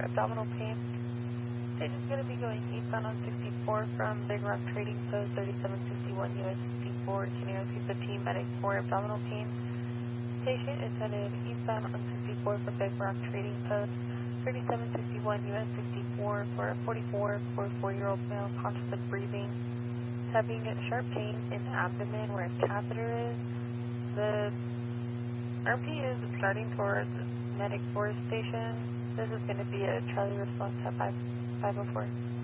abdominal pain. Station's going to be going eastbound on 64 from Big Rock Trading Post 3761 US 64. Can you repeat the team medic for abdominal pain? Patient is headed eastbound on 64 from Big Rock Trading Post 3761 US 64 for a 44-year-old male conscious of breathing, having sharp pain in abdomen where a catheter is. The RP is starting towards Medic Forest Station. This is going to be a Charlie response at 504.